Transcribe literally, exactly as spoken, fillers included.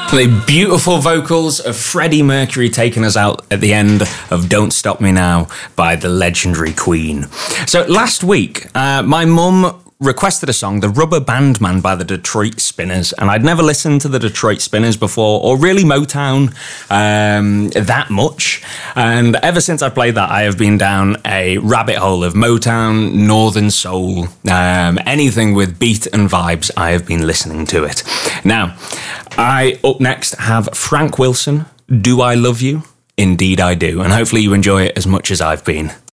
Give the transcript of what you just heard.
The beautiful vocals of Freddie Mercury taking us out at the end of Don't Stop Me Now by the legendary Queen. So last week, uh, my mum requested a song, The Rubber Band Man by the Detroit Spinners, and I'd never listened to the Detroit Spinners before, or really Motown um, that much, and ever since I played that, I have been down a rabbit hole of Motown, Northern Soul, um, anything with beat and vibes, I have been listening to it. Now, I, up next, have Frank Wilson, Do I Love You? Indeed I do, and hopefully you enjoy it as much as I've been.